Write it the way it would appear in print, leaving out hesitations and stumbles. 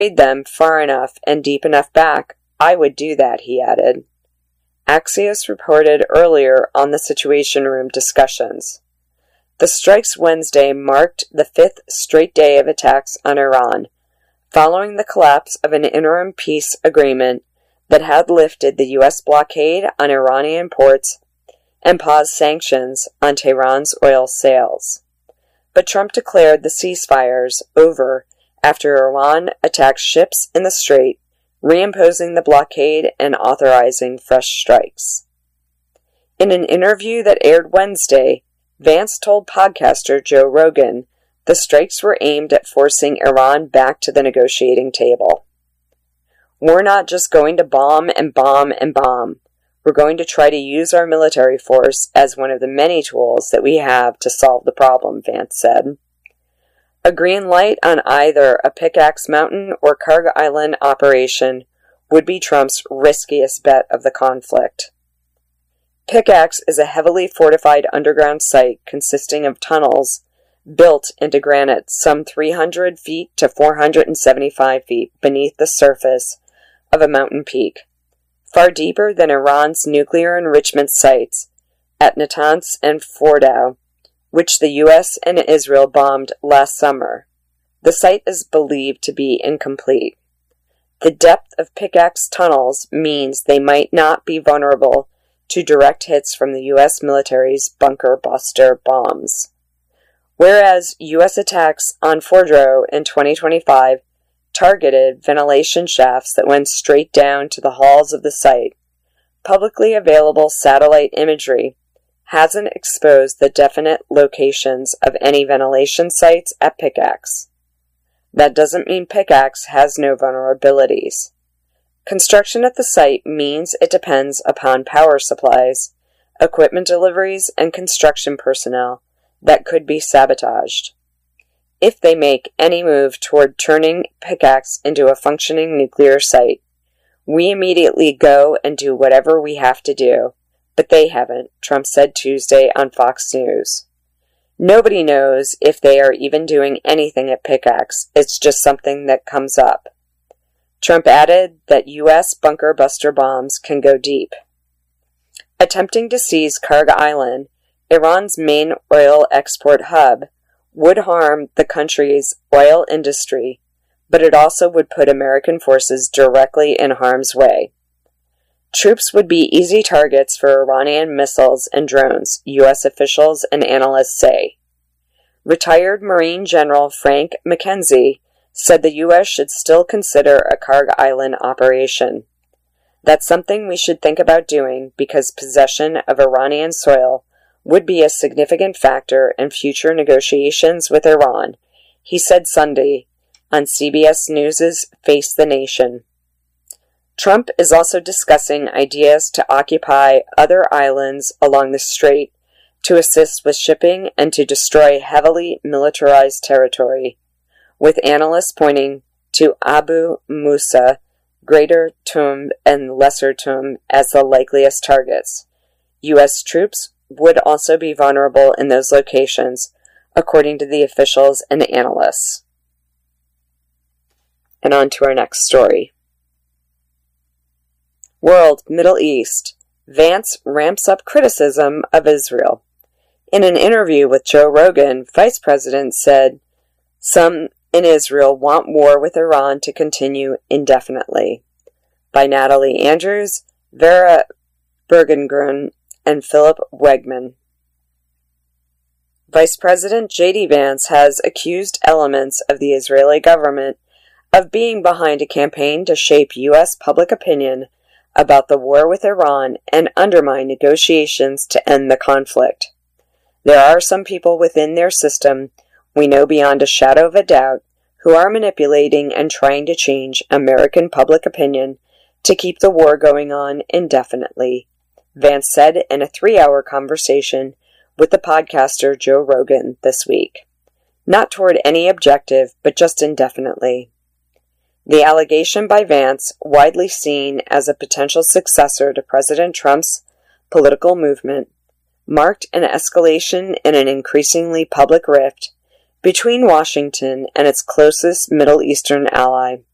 them far enough and deep enough back, I would do that, he added. Axios reported earlier on the Situation Room discussions. The strikes Wednesday marked the 5th straight day of attacks on Iran, following the collapse of an interim peace agreement that had lifted the U.S. blockade on Iranian ports and paused sanctions on Tehran's oil sales. But Trump declared the ceasefires over after Iran attacked ships in the strait, reimposing the blockade and authorizing fresh strikes. In an interview that aired Wednesday, Vance told podcaster Joe Rogan the strikes were aimed at forcing Iran back to the negotiating table. We're not just going to bomb and bomb and bomb. We're going to try to use our military force as one of the many tools that we have to solve the problem, Vance said. A green light on either a Pickaxe Mountain or Kharg Island operation would be Trump's riskiest bet of the conflict. Pickaxe is a heavily fortified underground site consisting of tunnels built into granite some 300 feet to 475 feet beneath the surface of a mountain peak, far deeper than Iran's nuclear enrichment sites at Natanz and Fordow, which the U.S. and Israel bombed last summer. The site is believed to be incomplete. The depth of Pickaxe tunnels means they might not be vulnerable to direct hits from the U.S. military's bunker buster bombs. Whereas U.S. attacks on Fordow in 2025 targeted ventilation shafts that went straight down to the halls of the site, publicly available satellite imagery hasn't exposed the definite locations of any ventilation sites at Pickaxe. That doesn't mean Pickaxe has no vulnerabilities. Construction at the site means it depends upon power supplies, equipment deliveries, and construction personnel that could be sabotaged. If they make any move toward turning Pickaxe into a functioning nuclear site, we immediately go and do whatever we have to do. But they haven't, Trump said Tuesday on Fox News. Nobody knows if they are even doing anything at Pickaxe. It's just something that comes up. Trump added that U.S. bunker buster bombs can go deep. Attempting to seize Kharg Island, Iran's main oil export hub, would harm the country's oil industry, but it also would put American forces directly in harm's way. Troops would be easy targets for Iranian missiles and drones, U.S. officials and analysts say. Retired Marine General Frank McKenzie said the U.S. should still consider a Kharg Island operation. That's something we should think about doing because possession of Iranian soil would be a significant factor in future negotiations with Iran, he said Sunday on CBS News' Face the Nation. Trump is also discussing ideas to occupy other islands along the strait to assist with shipping and to destroy heavily militarized territory, with analysts pointing to Abu Musa, Greater Tum, and Lesser Tum as the likeliest targets. U.S. troops would also be vulnerable in those locations, according to the officials and analysts. And on to our next story. World Middle East. Vance ramps up criticism of Israel. In an interview with Joe Rogan, Vice President said, "Some in Israel want war with Iran to continue indefinitely." By Natalie Andrews, Vera Bergengruen, and Philip Wegman. Vice President J.D. Vance has accused elements of the Israeli government of being behind a campaign to shape U.S. public opinion about the war with Iran and undermine negotiations to end the conflict. There are some people within their system, we know beyond a shadow of a doubt, who are manipulating and trying to change American public opinion to keep the war going on indefinitely, Vance said in a 3-hour conversation with the podcaster Joe Rogan this week. Not toward any objective, but just indefinitely. The allegation by Vance, widely seen as a potential successor to President Trump's political movement, marked an escalation in an increasingly public rift between Washington and its closest Middle Eastern ally.